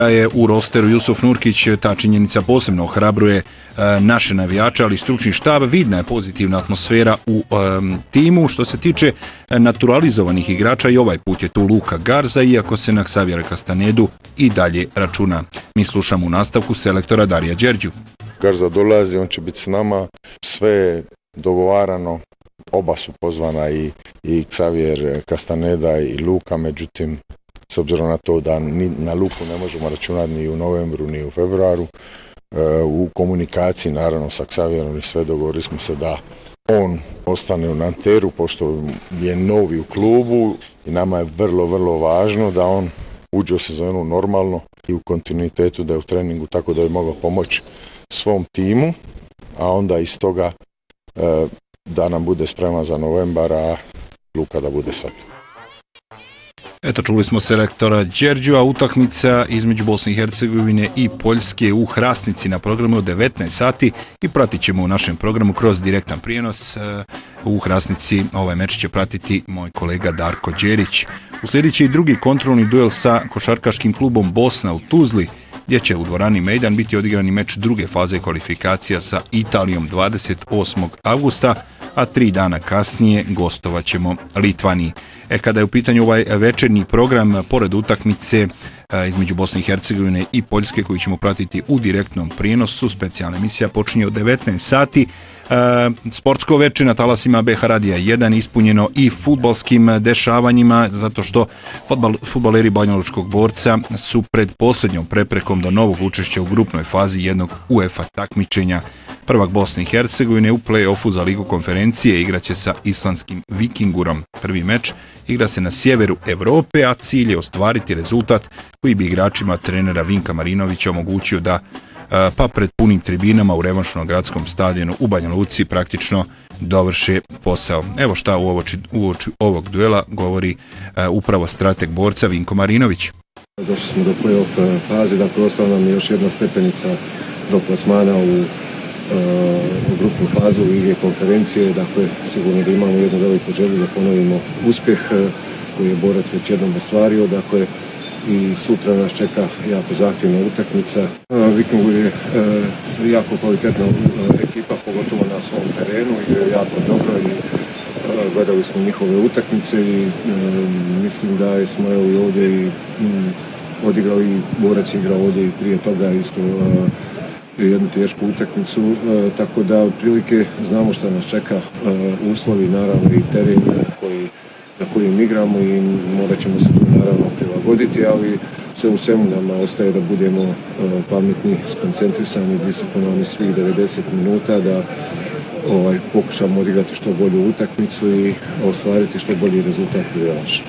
je u rosteru Jusuf Nurkić, ta činjenica posebno ohrabruje naše navijače, ali stručni štab. Vidna je pozitivna atmosfera u timu. Što se tiče naturalizovanih igrača, i ovaj put je tu Luka Garza, iako se na Xaviera Castanedu i dalje računa. Mi slušamo u nastavku selektora Darija Đerđu. Garza dolazi, on će biti s nama, sve je dogovarano, oba su pozvana i Xavier Castaneda i Luka, međutim, s obzirom na to da ni na Luku ne možemo računati ni u novembru ni u februaru, u komunikaciji naravno sa Xavierom i sve dogovorili smo se da on ostane u Nanteru, pošto je novi u klubu i nama je vrlo, vrlo važno da on uđe u sezonu normalno i u kontinuitetu, da je u treningu, tako da bi mogao pomoći svom timu, a onda iz toga da nam bude spreman za novembar, a Luka da bude sad. Eto, čuli smo selektora Đerđu, a utakmica između Bosne i Hercegovine i Poljske u Hrasnici na programu od 19 sati i pratit ćemo u našem programu kroz direktan prijenos. U Hrasnici ovaj meč će pratiti moj kolega Darko Đerić. Uslijedit će i drugi kontrolni duel sa košarkaškim klubom Bosna u Tuzli, gdje će u dvorani Mejdan biti odigrani meč druge faze kvalifikacija sa Italijom 28. avgusta, a 3 dana kasnije gostovat ćemo Litvaniji. Kada je u pitanju ovaj večernji program, pored utakmice između Bosne i Hercegovine i Poljske, koju ćemo pratiti u direktnom prijenosu, specijalna emisija počinje od 19 sati. Sportsko veče na talasima BH Radija 1 ispunjeno i fudbalskim dešavanjima, zato što fudbaleri Banjalučkog Borca su pred posljednjom preprekom do novog učešća u grupnoj fazi jednog UEFA takmičenja. Prvak Bosne i Hercegovine u play-offu za Ligu konferencije igraće sa islandskim Vikingurom. Prvi meč igra se na sjeveru Evrope, a cilj je ostvariti rezultat koji bi igračima trenera Vinka Marinovića omogućio da pa pred punim tribinama u revanšnom gradskom stadionu u Banja Luci praktično dovrše posao. Evo šta uoči ovog duela govori upravo strateg Borca Vinko Marinović. Došli smo do play-off faze, dakle ostala nam je još jedna stepenica do plasmana u grupnu fazu Lige konferencije, dakle sigurno da imamo jednu veliku želju da ponovimo uspjeh koji je Borac već jednom ostvario, dakle i sutra nas čeka jako zahtjevna utakmica. Vikingur je jako kvalitetna ekipa, pogotovo na svom terenu, i jako dobro i gledali smo njihove utakmice i mislim da smo i ovdje i odigrali, i Borac igrao ovdje i prije toga isto jednu tešku utakmicu, tako da otprilike znamo što nas čeka, uslovi, naravno i teren na kojim igramo, i morat ćemo se tu naravno prilagoditi, ali sve u svemu nam ostaje da budemo pametni, skoncentrisani, disciplinovani svih 90 minuta, da pokušamo odigrati što bolju utakmicu i ostvariti što bolji rezultat naš.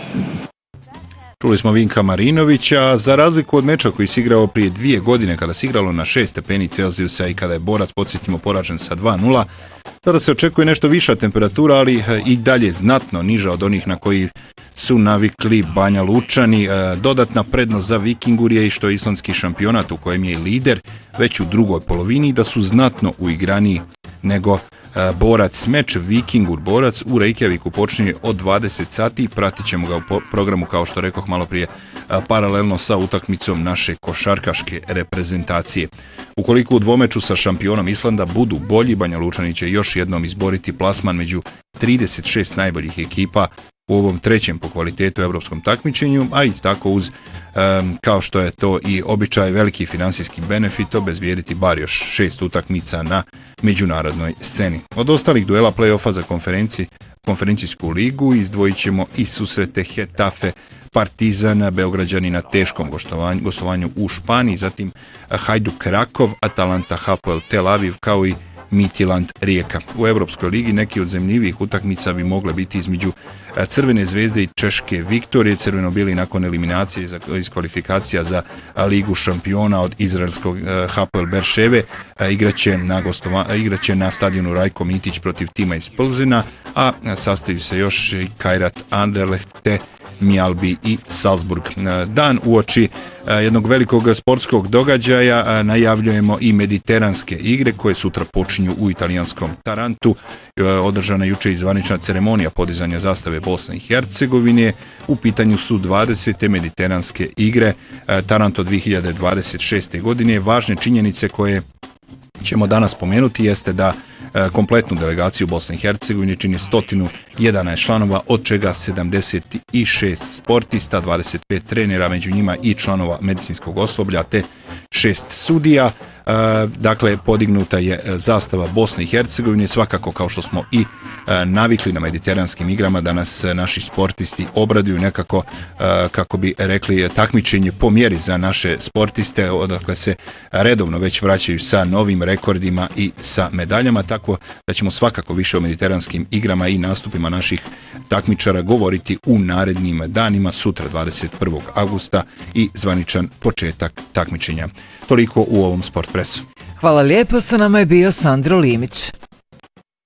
Čuli smo Vinka Marinovića. Za razliku od meča koji se igrao prije 2 godine, kada se igralo na 6 stepeni Celzijusa i kada je Borac, podsjetimo, poražen sa 2:0, tada se očekuje nešto viša temperatura, ali i dalje znatno niža od onih na koji su navikli Banja Lučani. Dodatna prednost za Vikingur je i što je islandski šampionat, u kojem je i lider, već u drugoj polovini, da su znatno uigraniji nego Borac. Meč Vikingur-Borac u Reykjaviku počinje od 20 sati i pratit ćemo ga u programu, kao što rekoh malo prije, paralelno sa utakmicom naše košarkaške reprezentacije. Ukoliko u dvomeču sa šampionom Islanda budu bolji, Banja Lučani će još jednom izboriti plasman među 36 najboljih ekipa u ovom trećem po kvalitetu evropskom takmičenju, a i tako uz, kao što je to i običaj, veliki finansijski benefit obezbijediti bar još 6 utakmica na međunarodnoj sceni. Od ostalih duela play-offa za konferencijsku ligu izdvojit ćemo i susrete Hetafe Partizan, Beograđani na teškom gostovanju u Španiji, zatim Hajduk Rakov, Atalanta Hapoel Tel Aviv, kao i Midtjylland Rijeka. U Europskoj ligi neki od zanimljivih utakmica bi mogle biti između Crvene zvezde i Češke Viktorije. Crveno-bijeli nakon eliminacije iz kvalifikacija za Ligu šampiona od izraelskog Hapoel Berševe igraće na stadionu Rajko Mitić protiv tima iz Plzena, a sastavi se još i Kairat Anderlecht te Mjalbi i Salzburg. Dan uoči jednog velikog sportskog događaja najavljujemo i mediteranske igre koje sutra počinju u italijanskom Tarantu. Održana juče i zvanična ceremonija podizanja zastave Bosne i Hercegovine. U pitanju su 20. mediteranske igre Taranto 2026. godine. Važne činjenice koje ćemo danas spomenuti jeste da kompletnu delegaciju Bosne i Hercegovine čini 111 članova, od čega 76 sportista, 25 trenera, među njima i članova medicinskog osoblja, te 6 sudija. Dakle, podignuta je zastava Bosne i Hercegovine, svakako kao što smo i navikli na mediteranskim igrama, da nas naši sportisti obraduju nekako, kako bi rekli, takmičenje po mjeri za naše sportiste, odakle se redovno već vraćaju sa novim rekordima i sa medaljama, tako da ćemo svakako više o mediteranskim igrama i nastupima naših takmičara govoriti u narednim danima, sutra 21. augusta i zvaničan početak takmičenja. Toliko u ovom Sport Presu. Hvala lijepo, sa nama je bio Sandro Limić.